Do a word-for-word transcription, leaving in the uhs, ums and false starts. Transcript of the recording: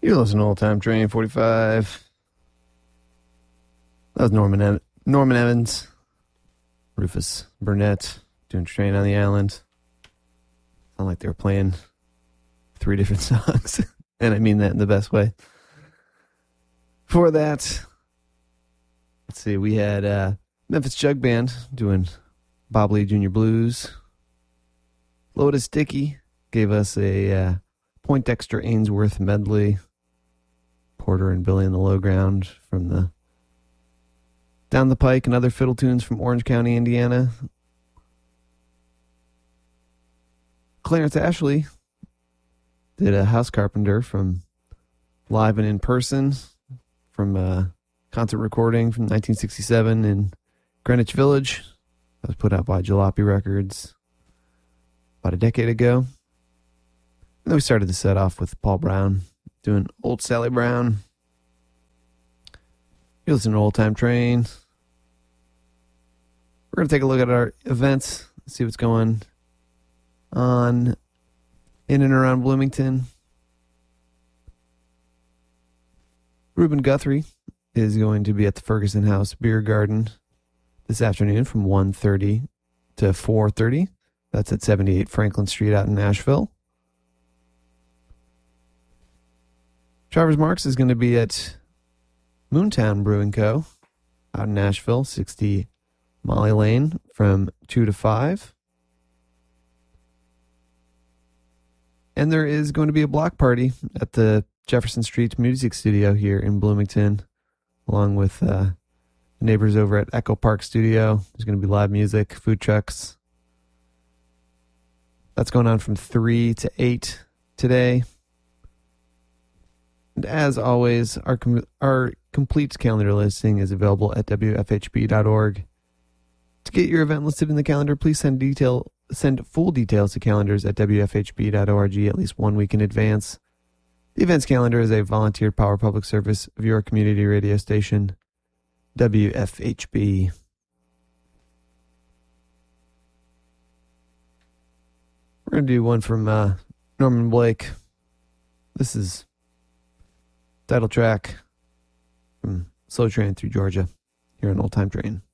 You're listening to Old Time Train forty-five. That was Norman Ev- Norman Evans, Rufus Burnett, doing Train on the Island. Sound like they were playing three different songs, and I mean that in the best way. Before that, let's see, we had uh, Memphis Jug Band doing Bob Lee Junior Blues. Lotus Dickey gave us a uh, Poindexter Ainsworth medley. Porter and Billy in the Low Ground from the Down the Pike, and other fiddle tunes from Orange County, Indiana. Clarence Ashley did a House Carpenter from Live and In Person from a concert recording from nineteen sixty-seven in Greenwich Village. That was put out by Jalopy Records about a decade ago. And then we started the set off with Paul Brown doing Old Sally Brown. You're listening to Old Time Train. We're going to take a look at our events, see what's going on in and around Bloomington. Reuben Guthrie is going to be at the Ferguson House Beer Garden this afternoon from one thirty to four thirty. That's at seventy-eight Franklin Street out in Nashville. Travers Marks is going to be at Moontown Brewing Co. out in Nashville, sixty Molly Lane from two to five. And there is going to be a block party at the Jefferson Street Music Studio here in Bloomington, along with uh, neighbors over at Echo Park Studio. There's going to be live music, food trucks. That's going on from three to eight today. And as always, our com- our complete calendar listing is available at w f h b dot org. To get your event listed in the calendar, please send detail send full details to calendars at w f h b dot org at least one week in advance. The events calendar is a volunteer power public service of your community radio station, W F H B. We're going to do one from uh, Norman Blake. This is title track from Slow Train Through Georgia here on Old Time Train.